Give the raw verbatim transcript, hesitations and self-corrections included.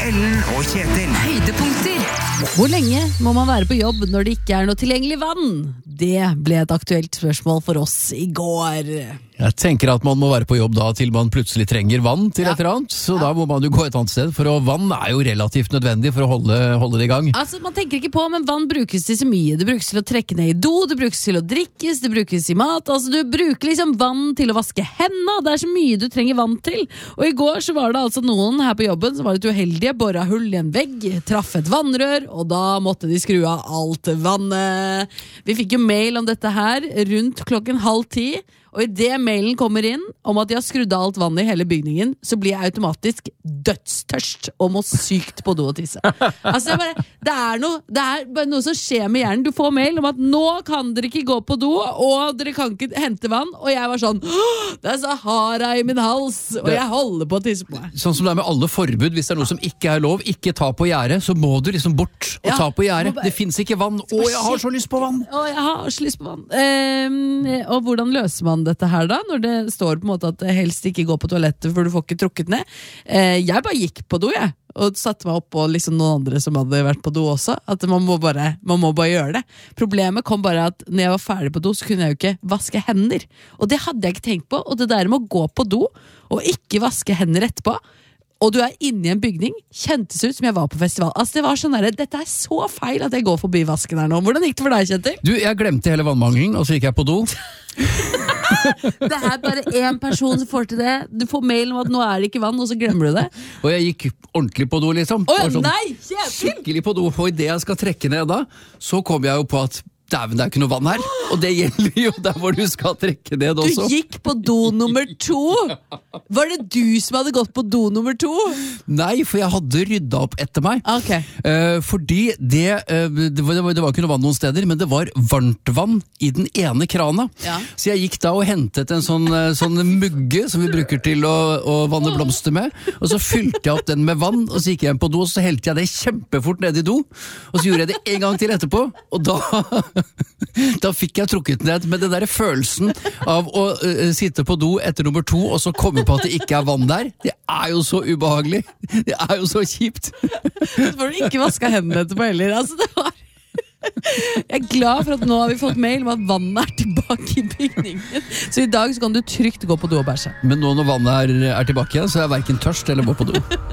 Ellen og Kjetil. Høydepunkter. Hvor lenge må man være på jobb når det ikke er noe tilgjengelig vann? Det ble et aktuelt spørsmål for oss i går. Jeg tenker at man må være på jobb da til man plutselig trenger vann til Ja. et eller annet, så Ja. da må man jo gå et annet sted, for å, vann er jo relativt nødvendig for å holde, holde det i gang. Altså, man tenker ikke på, men vann brukes til så mye. Det brukes til å trekke ned i do, det brukes til å drikkes, det brukes i mat. Altså, du bruker liksom vann til å vaske hendene. Det er så mye du trenger vann til. Og i går så var det altså noen her på jobben som var litt uheldige, borra hull i en vegg, traff et vannrør, og da måtte de skru av alt vannet. Vi fikk jo mail om dette her rundt klokken halv ti. Og i det mailen kommer inn om at de har skrudd av alt vannet i hele bygningen, så blir jeg automatisk dødstørst og må sykt på do og tisse. Altså jeg bare, det er noe, det er bare noe som skjer med hjernen. Du får mail om at nå kan dere ikke gå på do, og dere kan ikke hente vann. Og jeg var sånn, «Åh, det er Sahara i min hals, og jeg holder på å tisse på meg. Sånn som det er med alle forbud, hvis det er noe som ikke er lov, ikke ta på gjerdet, så må du liksom bort og Ja, ta på gjerdet. må bare- Det finnes ikke vann. Å, jeg har så lyst på vann! Å, jeg har så lyst på vann. Ehm, og hvordan løser man dette her da, når det står på en måte at det helst ikke går på toalettet, for du får ikke trukket ned? Eh, jeg bare gikk på do, jeg. Og satte meg opp på liksom noen andre som hadde vært på do også. At man må bare, man må bare gjøre det. Problemet kom bare at når jeg var ferdig på do, så kunne jeg jo ikke vaske hender. Og det hadde jeg ikke tenkt på. Og det der med å gå på do og ikke vaske hender etterpå, og du er inne i en bygning, kjentes ut som jeg var på festival. Altså det var sånn der, dette er så feil at jeg går forbi vasken her nå. Hvordan gikk det for deg, Kjetil? Du, jeg glemte hele vannmangelen, og så gikk jeg på do. Det er bare én person som får til det. Du får mail om at nå er det ikke vann, og så glemmer du det. Og jeg gikk ordentlig på do, liksom. Åja, Var sånn nei, Kjetil! skikkelig på do. Og i det jeg skal trekke ned da, så kom jeg jo på at dæven, det er ikke noe vann her. Og det gjelder jo der hvor du skal trekke ned Du også. gikk på do nummer to! Var det du som hadde gått på do nummer to? Nei, for jeg hadde rydda opp etter meg. Ok. Eh, fordi det, eh, det, var, det var det var ikke noe vann noen steder, men det var varmtvann i den ene krana. Ja. Så jeg gikk da og hentet en sånn, eh, sånn mugge som vi bruker til å, å vanne blomster med, og så fylte jeg opp den med vann, og så gikk jeg inn på do, og så helte jeg det kjempefort ned i do, og så gjorde jeg det en gang til etterpå, og da da fikk jeg trukket ned med den der følelsen av å uh, sitte på do etter nummer to, og så komme på at det ikke er vann der. Det er jo så ubehagelig. Det er jo så kjipt. Så får du ikke vaske hendene etterpå heller. Altså, det var... Jeg er glad for at nå har vi fått mail om at vannet er tilbake i bygningen. Så i dag så kan du trygt gå på do og bæsje. Men nå når vannet er, er tilbake igjen, så er jeg hverken tørst eller må på do.